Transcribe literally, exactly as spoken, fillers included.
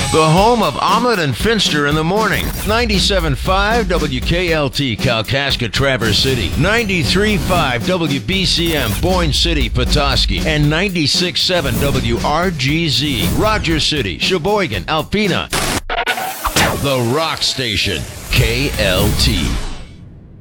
The home of Omelet and Finster in the morning. ninety-seven point five W K L T, Kalkaska, Traverse City. ninety-three point five W B C M, Boyne City, Petoskey. And ninety-six point seven W R G Z, Rogers City, Sheboygan, Alpena. The Rock Station, K L T.